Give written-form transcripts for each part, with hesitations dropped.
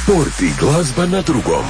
Sport i glazba na drugom.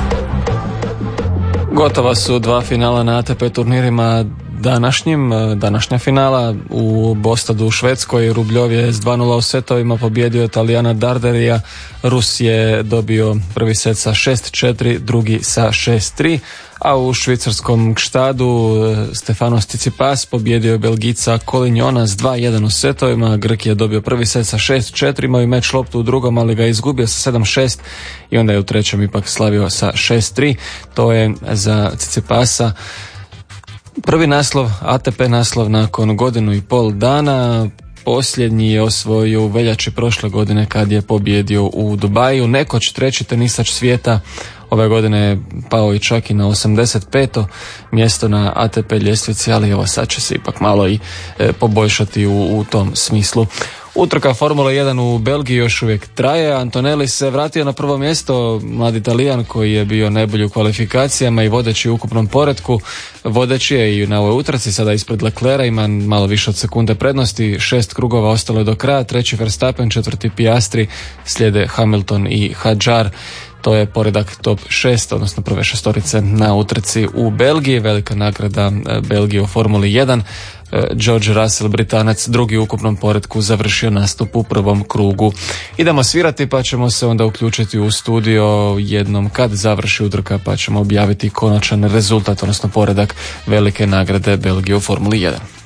Gotova su dva finala na ATP turnirima današnja finala u Bostadu u Švedskoj. Rubljov je s 2:0 u setovima pobjedio Italijana Darderija. Rus je dobio prvi set sa 6-4, drugi sa 6-3, a u švicarskom Gštadu Stefanos Tsitsipas pobjedio je Belgica Kolinjona s 2:1 u setovima. Grk je dobio prvi set sa 6-4, imao je meč loptu u drugom, ali ga je izgubio sa 7-6 i onda je u trećem ipak slavio sa 6-3. To je za Tsitsipasa prvi naslov, ATP naslov nakon godinu i pol dana. Posljednji je osvojio u veljači prošle godine kad je pobjedio u Dubaju. Nekoć treći tenisač svijeta, ove godine je pao i čak i na 85. mjesto na ATP ljestvici, ali evo sad će se ipak malo i poboljšati u tom smislu. Utrka Formula 1 u Belgiji još uvijek traje. Antonelli se vratio na prvo mjesto, mladi Italijan koji je bio najbolji u kvalifikacijama i vodeći u ukupnom poretku. Vodeći je i na ovoj utrci, sada ispred Leclerca, ima malo više od sekunde prednosti, 6 krugova ostalo je do kraja, treći Verstappen, četvrti Piastri, slijede Hamilton i Hadjar. To je poredak top 6, odnosno prve šestorice na utrci u Belgiji. Velika nagrada Belgije u Formuli 1. George Russell, Britanac, drugi u ukupnom poretku, završio nastup u prvom krugu. Idemo svirati pa ćemo se onda uključiti u studio jednom kad završi utrka, pa ćemo objaviti konačan rezultat, odnosno poredak velike nagrade Belgije u Formuli 1.